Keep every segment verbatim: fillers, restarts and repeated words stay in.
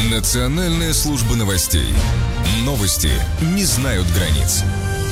Национальная служба новостей. Новости не знают границ.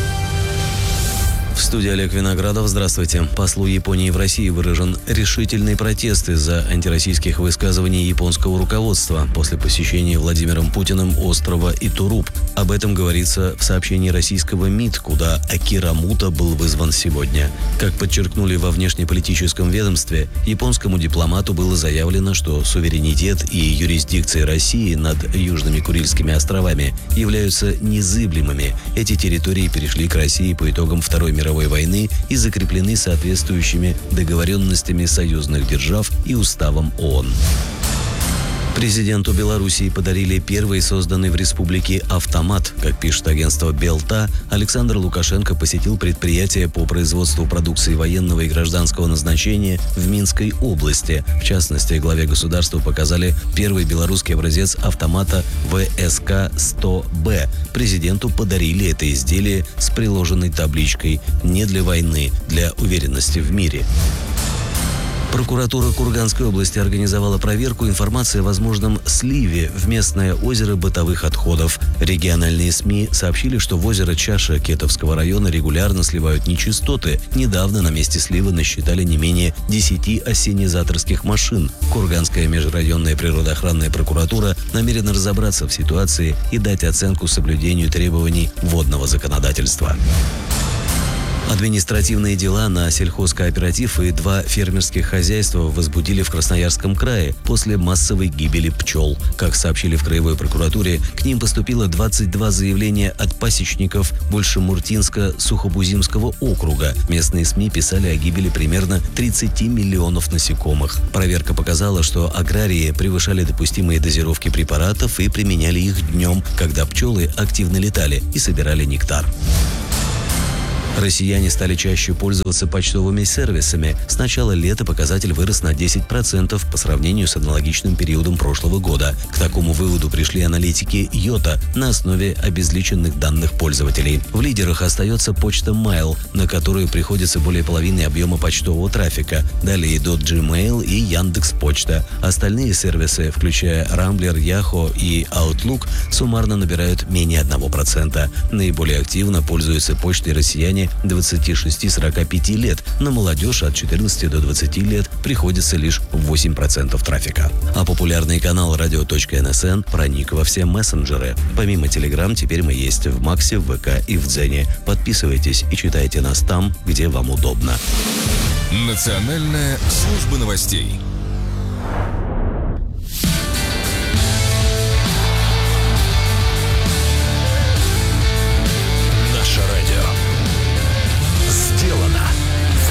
В студии Олег Виноградов. Здравствуйте. Послу Японии в России выражен решительный протест из-за антироссийских высказываний японского руководства после посещения Владимиром Путиным острова Итуруп. Об этом говорится в сообщении российского МИД, куда Акира Муто был вызван сегодня. Как подчеркнули во внешнеполитическом ведомстве, японскому дипломату было заявлено, что суверенитет и юрисдикция России над Южными Курильскими островами являются незыблемыми. Эти территории перешли к России по итогам Второй мировой войны и закреплены соответствующими договоренностями союзных держав и уставом ООН. Президенту Белоруссии подарили первый созданный в республике автомат. Как пишет агентство «Белта», Александр Лукашенко посетил предприятие по производству продукции военного и гражданского назначения в Минской области. В частности, главе государства показали первый белорусский образец автомата вэ эс ка сто бэ. Президенту подарили это изделие с приложенной табличкой «Не для войны, для уверенности в мире». Прокуратура Курганской области организовала проверку информации о возможном сливе в местное озеро бытовых отходов. Региональные СМИ сообщили, что в озеро Чаша Кетовского района регулярно сливают нечистоты. Недавно на месте слива насчитали не менее десяти ассенизаторских машин. Курганская межрайонная природоохранная прокуратура намерена разобраться в ситуации и дать оценку соблюдению требований водного законодательства. Административные дела на сельхозкооператив и два фермерских хозяйства возбудили в Красноярском крае после массовой гибели пчел. Как сообщили в краевой прокуратуре, к ним поступило двадцать два заявления от пасечников Большемуртинско-Сухобузимского округа. Местные СМИ писали о гибели примерно тридцати миллионов насекомых. Проверка показала, что аграрии превышали допустимые дозировки препаратов и применяли их днем, когда пчелы активно летали и собирали нектар. Россияне стали чаще пользоваться почтовыми сервисами. С начала лета показатель вырос на десять процентов по сравнению с аналогичным периодом прошлого года. К такому выводу пришли аналитики Йота на основе обезличенных данных пользователей. В лидерах остается почта Mail, на которую приходится более половины объема почтового трафика. Далее идут Gmail и Яндекс.Почта. Остальные сервисы, включая Рамблер, Яхо и Outlook, суммарно набирают менее одного процента. Наиболее активно пользуются почтой россияне двадцати шести — сорока пяти лет. На молодежь от четырнадцати до двадцати лет приходится лишь восемь процентов трафика. А популярный канал радио точка эн эс эн проник во все мессенджеры. Помимо Telegram, теперь мы есть в Максе, в ВК и в Дзене. Подписывайтесь и читайте нас там, где вам удобно. Национальная служба новостей.